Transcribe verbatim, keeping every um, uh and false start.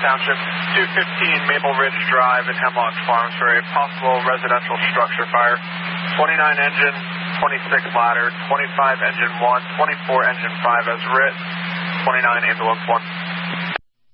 Township, two fifteen Maple Ridge Drive in Hemlock Farms for a possible residential structure fire. twenty-nine engine, twenty-six ladder, twenty-five engine one, twenty-four engine five as writ, twenty-nine ambulance one.